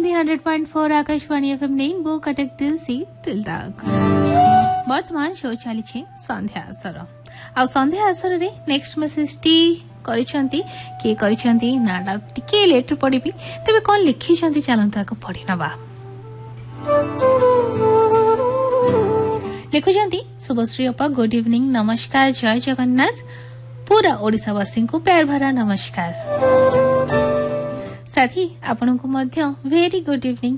सुनते 100.4 Akashvani FM rainbow Cuttack दिल से दिल तक। वर्तमान शो चली संध्या आसर आ संध्या आसर रे नेक्स्ट मेसेज टी करिसंती के करिसंती नाडा टिके लेट पड़िबी तबे कोन लिखिसंती चलंता को पढ़ी नबा। लिखुचंती शुभश्री अपा गुड इवनिंग नमस्कार जय जगन्नाथ पूरा ओडिशावासी को प्यार भरा नमस्कार। साथी आपन को मध्य वेरी गुड इवनिंग